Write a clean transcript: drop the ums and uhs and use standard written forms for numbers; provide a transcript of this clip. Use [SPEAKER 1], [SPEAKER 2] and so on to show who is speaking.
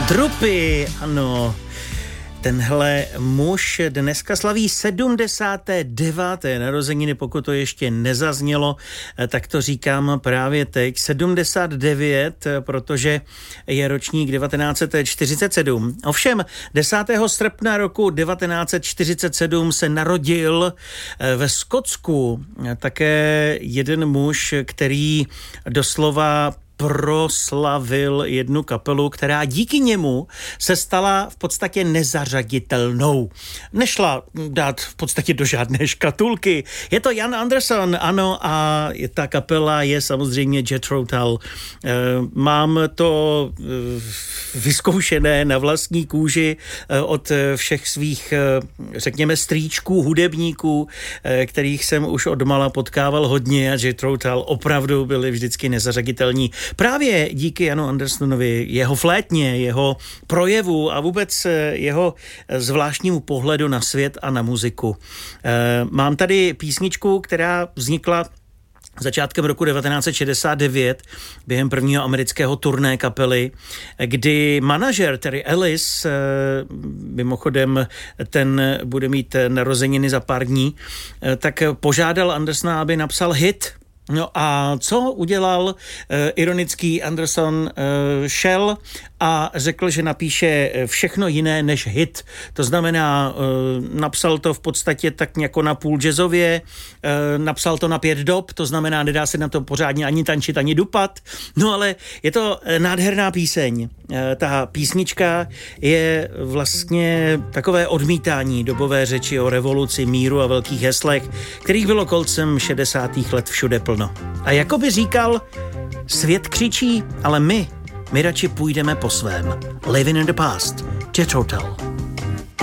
[SPEAKER 1] Drupy, ano. Tenhle muž dneska slaví 79. narozeniny, pokud to ještě nezaznělo, tak to říkám právě teď. 79, protože je ročník 1947. Ovšem 10. srpna roku 1947 se narodil ve Skotsku také jeden muž, který doslova proslavil jednu kapelu, která díky němu se stala v podstatě nezařaditelnou. Nešla dát v podstatě do žádné škatulky. Je to Ian Anderson, ano, a ta kapela je samozřejmě Jethro Tull. Mám to vyzkoušené na vlastní kůži od všech svých, řekněme, strýčků, hudebníků, kterých jsem už odmala potkával hodně a Jethro Tull opravdu byli vždycky nezařaditelní. Právě díky Janu Andersonovi, jeho flétně, jeho projevu a vůbec jeho zvláštnímu pohledu na svět a na muziku. Mám tady písničku, která vznikla začátkem roku 1969 během prvního amerického turné kapely, kdy manažer Terry Ellis, mimochodem ten bude mít narozeniny za pár dní, tak požádal Andersona, aby napsal hit. No a co udělal ironický Anderson? Šel a řekl, že napíše všechno jiné než hit. To znamená, napsal to v podstatě tak jako na půl jazzově, napsal to na 5 dob, to znamená, nedá se na to pořádně ani tančit, ani dupat. No ale je to nádherná píseň. Ta písnička je vlastně takové odmítání dobové řeči o revoluci, míru a velkých heslech, kterých bylo koncem 60. let všude plno. A jako by říkal, svět křičí, ale my radši půjdeme po svém. Living in the past, Jethro Tull.